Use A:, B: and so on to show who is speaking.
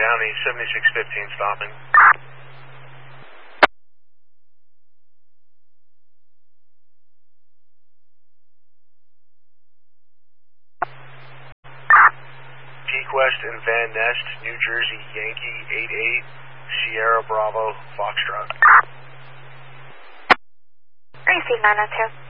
A: Downey, 7615 stopping. Peak West and Van Nest, New Jersey, Yankee, 88, Sierra Bravo, Foxtrot.
B: Receive 902.